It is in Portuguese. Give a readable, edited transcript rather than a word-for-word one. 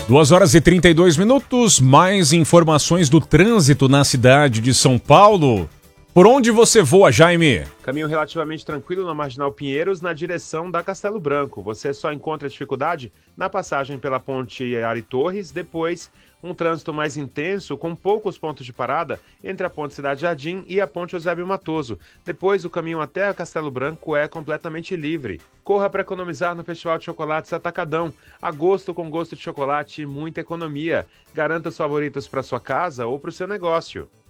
2h32, mais informações do trânsito na cidade de São Paulo. Por onde você voa, Jaime? Caminho relativamente tranquilo na Marginal Pinheiros, na direção da Castelo Branco. Você só encontra dificuldade na passagem pela ponte Ari Torres, depois um trânsito mais intenso, com poucos pontos de parada, entre a ponte Cidade Jardim e a ponte Eusébio Matoso. Depois, o caminho até a Castelo Branco é completamente livre. Corra para economizar no Festival de Chocolates Atacadão. Agosto com gosto de chocolate e muita economia. Garanta os favoritos para sua casa ou para o seu negócio.